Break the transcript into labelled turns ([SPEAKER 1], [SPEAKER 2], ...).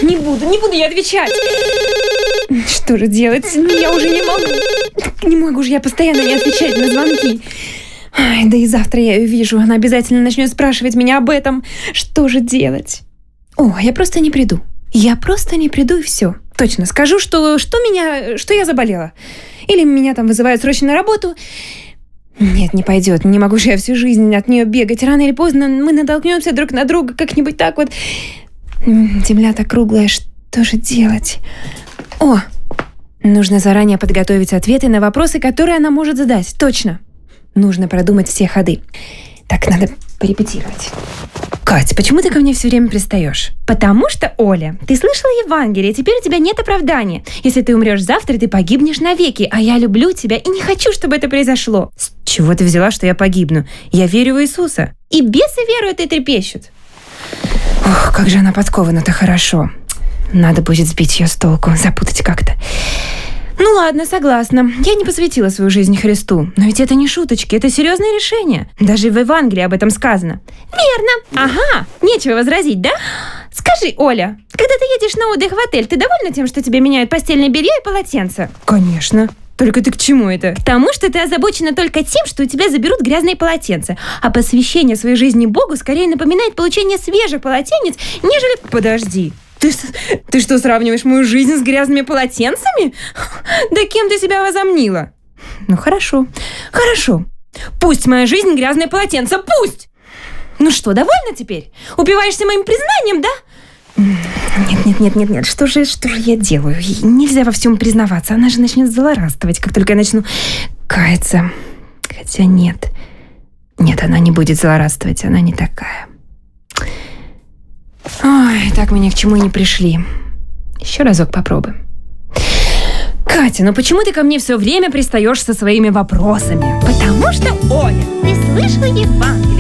[SPEAKER 1] не буду я отвечать. Что же делать? Я уже не могу. Не могу же я постоянно не отвечать на звонки. Ай, да и завтра я ее вижу. Она обязательно начнет спрашивать меня об этом. Что же делать? Я просто не приду. Я просто не приду и все. Точно, скажу, что я заболела. Или меня там вызывают срочно на работу. Нет, не пойдет. Не могу же я всю жизнь от нее бегать. Рано или поздно мы натолкнемся друг на друга как-нибудь так вот. Земля-то круглая. Что же делать? Нужно заранее подготовить ответы на вопросы, которые она может задать. Точно. Нужно продумать все ходы. Так, надо порепетировать. Кать, почему ты ко мне все время пристаешь? Потому что, Оля, ты слышала Евангелие, теперь у тебя нет оправдания. Если ты умрешь завтра, ты погибнешь навеки, а я люблю тебя и не хочу, чтобы это произошло. С чего ты взяла, что я погибну? Я верю в Иисуса. И бесы веруют и трепещут. Как же она подкована-то хорошо. Надо будет сбить ее с толку, запутать как-то. Ну ладно, согласна. Я не посвятила свою жизнь Христу. Но ведь это не шуточки, это серьезное решение. Даже в Евангелии об этом сказано. Верно. Ага, нечего возразить, да? Скажи, Оля, когда ты едешь на отдых в отель, ты довольна тем, что тебе меняют постельное белье и полотенце? Конечно. Только ты к чему это? К тому, что ты озабочена только тем, что у тебя заберут грязные полотенца. А посвящение своей жизни Богу скорее напоминает получение свежих полотенец, нежели... Подожди. Ты что, сравниваешь мою жизнь с грязными полотенцами? Да кем ты себя возомнила? Ну, хорошо. Пусть моя жизнь грязное полотенце, пусть! Ну что, довольна теперь? Упиваешься моим признанием, да? Нет. Что же я делаю? Нельзя во всем признаваться. Она же начнет злорадствовать, как только я начну каяться. Хотя нет. Нет, она не будет злорадствовать. Она не такая. Ой, так мы ни к чему и не пришли. Еще разок попробуем. Катя, ну почему ты ко мне все время пристаешь со своими вопросами? Потому что, Оля, ты слышала Евангелие?